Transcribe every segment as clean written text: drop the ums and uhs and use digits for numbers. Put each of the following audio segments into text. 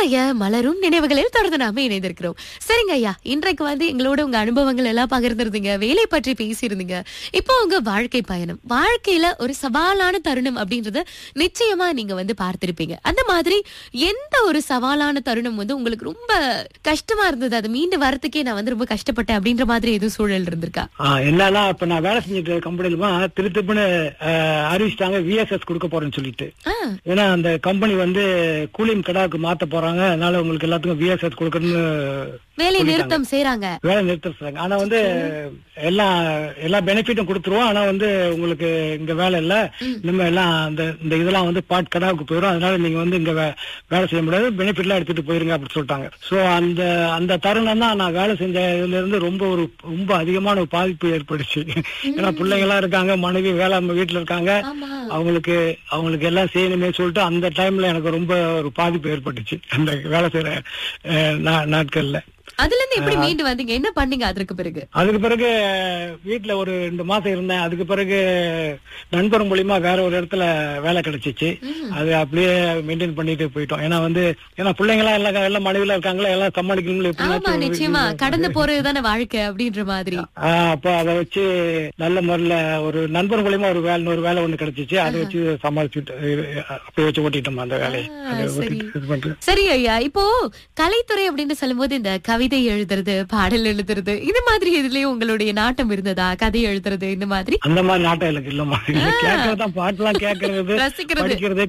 இன்றைய மலரும் நினைவுகளில் தொடர்ந்து நாம இணைந்திருக்கிறோம். சரிங்க ஐயா, இன்றைக்கு எங்களோட உங்க அனுபவங்கள் எல்லாம் பகிர்ந்திருந்தீங்க, வேலை பற்றி பேசியிருந்தீங்க. இப்போ உங்க வாழ்க்கை பயணம், வாழ்க்கையில ஒரு சவாலான தருணம் அப்படின்றத நிச்சயமா நீங்க பார்த்திருப்பீங்க. அந்த மாதிரி எந்த ஒரு சவாலான தருணம் உங்களுக்கு ரொம்ப கஷ்டமா இருந்தது, அது மீண்டு வரத்துக்கே நான் ரொம்ப கஷ்டப்பட்டேன் அப்படின்ற மாதிரி எதுவும் சூழல் இருந்திருக்கா? என்னன்னா இப்ப நான் வேலை செஞ்சுட்டு கம்பெனில திருத்துப்புன்னு அறிவிச்சிட்டாங்க விஎஸ்எஸ் கொடுக்க போறேன்னு சொல்லிட்டு. ஏன்னா அந்த கம்பெனி கூலிங் கடாவுக்கு மாத்த போறாங்க, அதனால உங்களுக்கு எல்லாத்துக்கும் விஎஸ்எஸ் கொடுக்கணும்னு வேலை நிறுத்தம் செய்றாங்க. வேலை நிறுத்தம் செய்றாங்க. ஆனா எல்லா பெனிஃபிட்டும் கொடுத்துருவோம். ஆனா உங்களுக்கு இங்க வேலை இல்ல, நம்ம எல்லாம் இந்த இதெல்லாம் பாட் கடாவுக்கு போயிடும், அதனால நீங்க இங்க வேலை செய்ய முடியாது, பெனிஃபிட் எல்லாம் எடுத்துட்டு போயிருங்க அப்படின்னு சொல்லிட்டாங்க. சோ அந்த தருணம் தான் நான் வேலை செஞ்ச இதுல இருந்து ரொம்ப அதிகமான ஒரு பாதிப்பு ஏற்படுச்சு. ஏன்னா பிள்ளைங்க எல்லாம் இருக்காங்க, மனைவி வேலை வீட்டுல இருக்காங்க, அவங்களுக்கு எல்லாம் செய்யணுமே சொல்லிட்டு அந்த டைம்ல எனக்கு ரொம்ப ஒரு பாதிப்பு ஏற்பட்டுச்சு அந்த வேலை செய்யற நாட்கள்ல. அதுல இருந்து எப்படி மீண்டு வந்தீங்க, என்ன பண்ணீங்க? அதுக்கு பிறகு வீட்டுல ஒரு 2 மாசம் இருந்தேன். அதுக்கு பிறகு நண்பர் மூலியமா வேற ஒரு இடத்துல வேலை கிடைச்சிச்சு. அது அப்படியே மெயின்டைன் பண்ணிட்டு போயிட்டோம். ஏன்னா பிள்ளைங்களா எல்லாம் மனைவில இருக்காங்களா, எல்லாம் சமாளிக்கணும், நிச்சயமா கடந்து போறதுதானே வாழ்க்கை அப்படின்ற மாதிரி. அப்ப அதை வச்சு நல்ல முறையில ஒரு நண்பர் மூலியமா ஒரு வேலை ஒண்ணு கிடைச்சிச்சு. அதை வச்சு சமாளிச்சுட்டு அப்படியே வச்சு ஓட்டிட்டோம் அந்த வேலையை. சரி ஐயா, இப்போ கலைத்துறை அப்படின்னு சொல்லும் போது இந்த கவிதை எழுதுறது, பாடல் எழுதுறது, இது மாதிரி இதுலயும் உங்களுடைய நாட்டம் இருந்ததா? கதை எழுதுறது இந்த மாதிரி? அந்த மாதிரி நாட்டம் எனக்கு இல்லம்மா. கேட்கறதுதான், பாட்டுலாம் கேட்கறது, படிக்கிறது.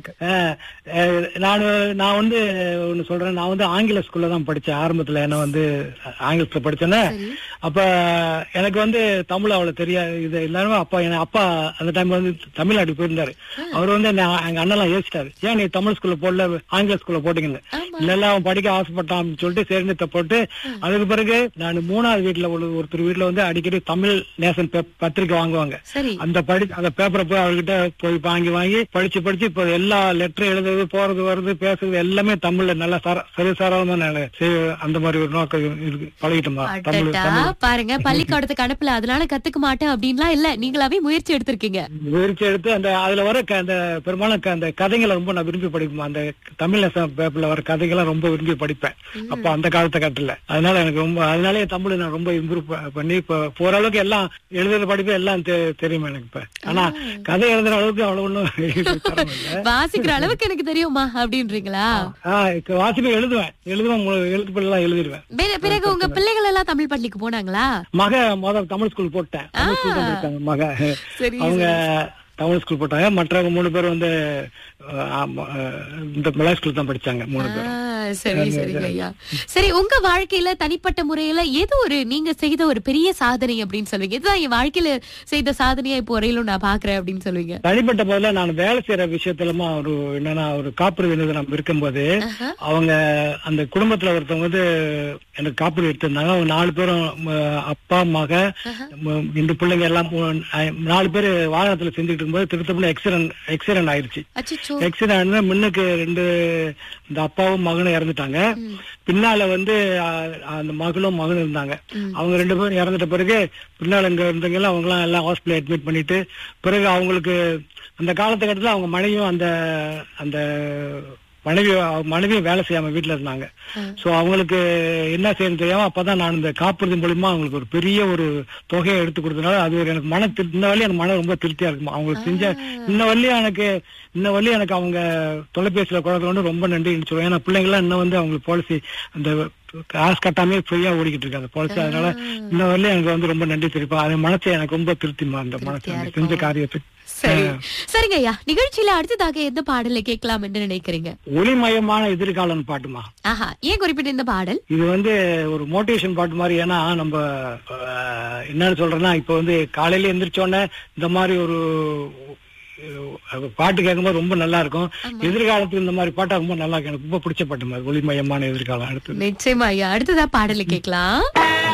நான் ஒண்ணு சொல்றேன், நான் ஆங்கில ஸ்கூல்ல தான் படிச்சேன் ஆரம்பத்துல. என்ன ஆங்கிலத்துல படிச்சேன்னா அப்ப எனக்கு தமிழ் அவ்வளவு தெரியாது. இது எல்லாருமே அப்பா அந்த டைம் தமிழ்நாடு போயிருந்தாரு. அவர் எங்க அண்ணெல்லாம் யோசிச்சிட்டாரு, ஏன் நீ தமிழ் ஸ்கூல்ல போடல, ஆங்கில ஸ்கூல்ல போட்டீங்கன்னு. இல்ல அவன் படிக்க ஆசைப்பட்டான் அப்படின்னு சொல்லிட்டு சேர்ந்து போட்டு, அதுக்கு பிறகு நான் 3வது வீட்டுல ஒருத்தர் வீட்டுல அடிக்கடி தமிழ் நேசன் பத்திரிக்கை வாங்குவாங்க. அந்த பேப்பரை போய் அவர்கிட்ட போய் வாங்கி படிச்சு இப்ப எல்லா லெட்டர் எழுதுறது, போறது வருது, பேசுறது எல்லாமே தமிழ்ல நல்லா சரிசாரமா அந்த மாதிரி ஒரு நோக்கம் இருக்கு. பழகிட்டோமா தமிழ் பாருங்க. பள்ளிக்கூடத்துக்கு அனுப்பல அதனால கத்துக்க மாட்டேன் அப்படின்லாம் இல்ல, நீங்களாவே முயற்சி எடுத்திருக்கீங்க. முயற்சி எடுத்து அதுல வர அந்த பெரும்பாலும் அந்த கதைகளை ரொம்ப நான் விரும்பி படிப்பேன். அந்த தமிழ் நேசன் பேப்பர்ல வர கதைகளை ரொம்ப விரும்பி படிப்பேன். அப்ப அந்த காலத்தை கட்டல, அதனால எனக்கு அதனாலே தமிழ் நான் ரொம்ப இம்ப்ரூவ் பண்ணி இப்ப போற அளவுக்கு எல்லாம் எழுதுற படிப்பு எல்லாம் தெரியுமா எனக்கு இப்ப. ஆனா கதை எழுதுற அளவுக்கு அவ்வளவு ஒண்ணும் வாசிக்கிற அளவுக்கு எனக்கு தெரியுமா அப்படின்றீங்களா? வாசிப்பை எழுதுவேன், எழுத்து எல்லாம் எழுதிடுவேன். பிறகு உங்க பிள்ளைகள் எல்லாம் தமிழ் பள்ளிக்கு போனாங்களா? முதல் தமிழ் ஸ்கூல் போட்டேன். அவங்க தமிழ் ஸ்கூல் போட்டாங்க. மற்றவங்க 3 பேர் இந்த மலையாள ஸ்கூல் தான் படிச்சாங்க 3 பேர். சரிங்க ஐயா. சரி, உங்க வாழ்க்கையில தனிப்பட்ட முறையில எது நீங்க செய்த ஒரு பெரிய சாதனை அப்படின்னு சொல்லுவீங்க, இதுதான் என் வாழ்க்கையில செய்த சாதனையா இப்போ வரையிலும் நான் பாக்குறேன் அப்படின்னு சொல்லுவீங்க? தனிப்பட்ட போதுல நான் வேலை செய்யற விஷயத்துலமா ஒரு காப்புறுதி நிறுவனம் இருக்கும்போது அவங்க அந்த குடும்பத்துல ஒருத்தவங்க எனக்கு காப்புறுதி எடுத்திருந்தாங்க. அவங்க 4 பேரும் அப்பா மக 2 பிள்ளைங்க எல்லாம் 4 பேர் வாகனத்துல செஞ்சுட்டு இருக்கும்போது திருத்தப்பட எக்ஸிடென்ட் ஆயிடுச்சு. எக்ஸிடென்ட் முன்னுக்கு 2 இந்த அப்பாவும் மகனும் இறந்துட்டாங்க. பின்னால அந்த மகளும் மகனும் இருந்தாங்க. அவங்க 2 பேரும் இறந்துட்ட பிறகு பின்னால இங்க இருந்தவங்க அவங்க எல்லாம் ஹாஸ்பிட்டல் அட்மிட் பண்ணிட்டு, பிறகு அவங்களுக்கு அந்த காலத்துக்கட்டத்துல அவங்க மனைவியும் அந்த மனைவியும் வேலை செய்யாம வீட்டுல இருந்தாங்க. சோ அவங்களுக்கு என்ன செய்யணும் தெரியாம அப்பதான் நான் இந்த காப்புறுதி மூலியமா அவங்களுக்கு ஒரு பெரிய ஒரு தொகையை எடுத்து கொடுத்தனால அது ஒரு எனக்கு இந்த வழி எனக்கு மனம் ரொம்ப திருப்தியா இருக்கும். அவங்களுக்கு செஞ்ச இன்ன வழி எனக்கு அவங்க தொலைபேசியில குழந்தை ரொம்ப நன்றின்னு சொல்லுவேன். ஏன்னா பிள்ளைங்களாம் இன்னும் அவங்களுக்கு பாலிசி அந்த காசு கட்டாமே ஃப்ரீயா ஓடிக்கிட்டு இருக்காங்க பாலிசி. அதனால இந்த வழி எனக்கு ரொம்ப நன்றி தெரிவிப்பா. அது மனசை எனக்கு ரொம்ப திருப்திமா அந்த மனசு செஞ்ச காரியத்துக்கு. சரிங்க ஐயா, நிகழ்ச்சியில அடுத்ததாக எந்த பாடலை கேட்கலாம் என்று நினைக்கிறீங்க? ஒளிமயமான எதிர்காலம் பாட்டுமா. ஏன் குறிப்பிட்ட இந்த பாடல்? இது ஒரு மோட்டிவேஷன் பாட்டு மாதிரி. ஏன்னா நம்ம என்னன்னு சொல்றேன்னா இப்ப காலையில எந்திரிச்சோடனே இந்த மாதிரி ஒரு பாட்டு கேட்கும்போது ரொம்ப நல்லா இருக்கும். எதிர்காலத்துக்கு இந்த மாதிரி பாட்டா ரொம்ப நல்லா இருக்கும். எனக்கு ரொம்ப பிடிச்ச பாட்டு மாதிரி ஒளிமயமான எதிர்காலம். அடுத்து நிச்சயமா ஐயா, அடுத்ததா பாடலை கேட்கலாம்.